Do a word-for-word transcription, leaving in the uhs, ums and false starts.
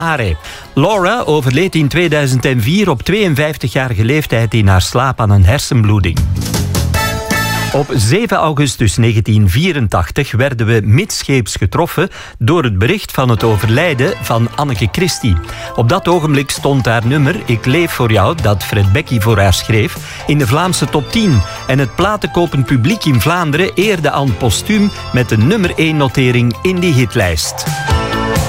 Are. Laura overleed in tweeduizend vier op tweeënvijftigjarige leeftijd in haar slaap aan een hersenbloeding. Op zeven augustus negentien vierentachtig werden we midscheeps getroffen door het bericht van het overlijden van Anneke Christie. Op dat ogenblik stond haar nummer Ik leef voor jou, dat Fred Becky voor haar schreef, in de Vlaamse top tien. En het platenkopend publiek in Vlaanderen eerde aan postuum met een nummer één notering in die hitlijst.